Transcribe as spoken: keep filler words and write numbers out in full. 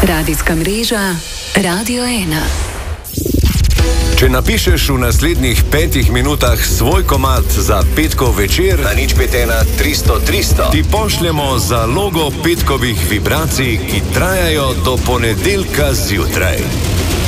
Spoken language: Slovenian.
Radijska mreža Radio ena. Če napišeš v naslednjih petih minutah svoj komad za petkov večer na nič pet ena tristo tristo, ti pošljemo zalogo petkovih vibracij, ki trajajo do ponedeljka zjutraj.